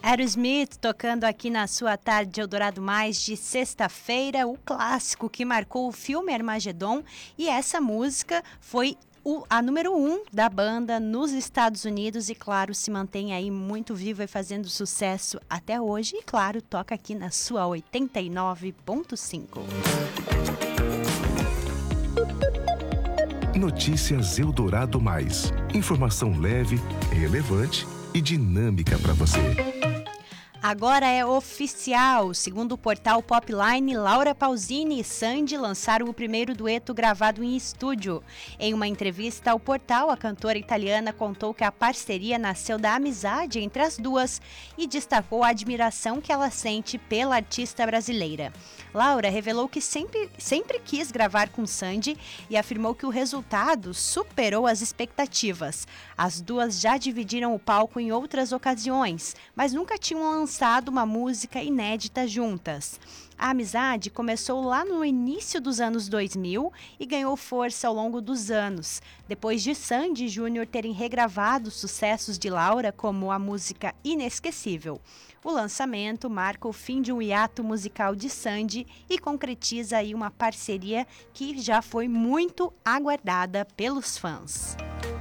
Aerosmith tocando aqui na sua tarde Eldorado Mais de sexta-feira, o clássico que marcou o filme Armagedon, e essa música foi a número 1 da banda nos Estados Unidos e, claro, se mantém aí muito viva e fazendo sucesso até hoje e, claro, toca aqui na sua 89.5. Notícias Eldorado Mais. Informação leve, relevante e dinâmica para você. Agora é oficial. Segundo o portal Popline, Laura Pausini e Sandy lançaram o primeiro dueto gravado em estúdio. Em uma entrevista ao portal, a cantora italiana contou que a parceria nasceu da amizade entre as duas e destacou a admiração que ela sente pela artista brasileira. Laura revelou que sempre quis gravar com Sandy e afirmou que o resultado superou as expectativas. As duas já dividiram o palco em outras ocasiões, mas nunca tinham lançado uma música inédita juntas. A amizade começou lá no início dos anos 2000 e ganhou força ao longo dos anos, depois de Sandy e Júnior terem regravado sucessos de Laura, como a música Inesquecível. O lançamento marca o fim de um hiato musical de Sandy e concretiza aí uma parceria que já foi muito aguardada pelos fãs.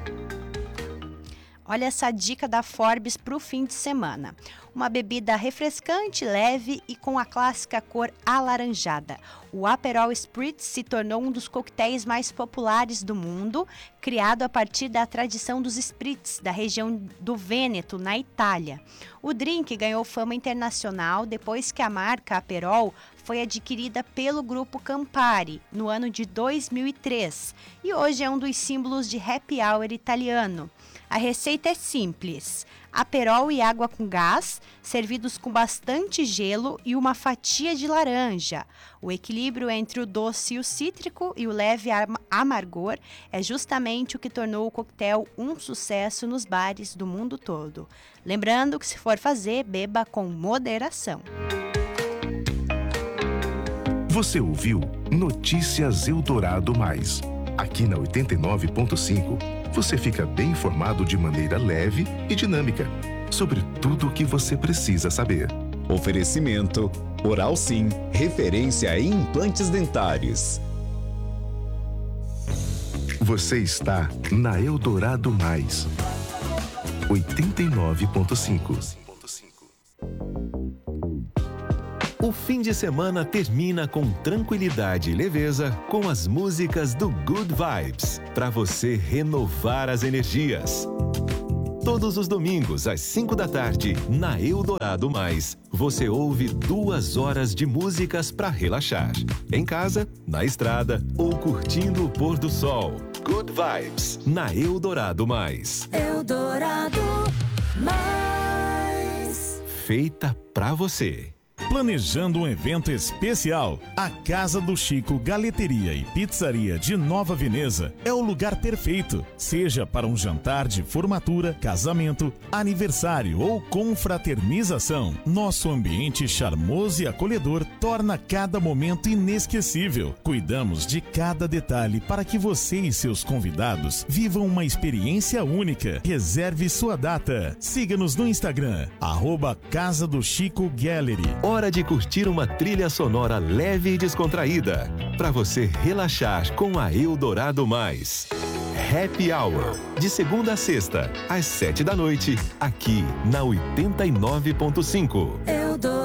Olha essa dica da Forbes para o fim de semana. Uma bebida refrescante, leve e com a clássica cor alaranjada. O Aperol Spritz se tornou um dos coquetéis mais populares do mundo, criado a partir da tradição dos Spritz, da região do Vêneto, na Itália. O drink ganhou fama internacional depois que a marca Aperol foi adquirida pelo grupo Campari no ano de 2003 e hoje é um dos símbolos de happy hour italiano. A receita é simples: Aperol e água com gás, servidos com bastante gelo e uma fatia de laranja. O equilíbrio entre o doce e o cítrico e o leve amargor é justamente o que tornou o coquetel um sucesso nos bares do mundo todo. Lembrando que, se for fazer, beba com moderação. Você ouviu Notícias Eldorado Mais. Aqui na 89.5, você fica bem informado de maneira leve e dinâmica sobre tudo o que você precisa saber. Oferecimento Oral Sim, referência em implantes dentários. Você está na Eldorado Mais 89.5. O fim de semana termina com tranquilidade e leveza com as músicas do Good Vibes, para você renovar as energias. Todos os domingos, às 5 da tarde, na Eldorado Mais, você ouve 2 horas de músicas para relaxar. Em casa, na estrada ou curtindo o pôr do sol. Good Vibes, na Eldorado Mais. Eldorado Mais. Feita pra você. Planejando um evento especial? A Casa do Chico Galeteria e Pizzaria de Nova Veneza é o lugar perfeito. Seja para um jantar de formatura, casamento, aniversário ou confraternização, nosso ambiente charmoso e acolhedor torna cada momento inesquecível. Cuidamos de cada detalhe para que você e seus convidados vivam uma experiência única. Reserve sua data. Siga-nos no Instagram, @Casa do Chico Gallery. Hora de curtir uma trilha sonora leve e descontraída, para você relaxar com a Eldorado Mais. Happy Hour, de segunda a sexta, às 7 da noite, aqui na 89.5.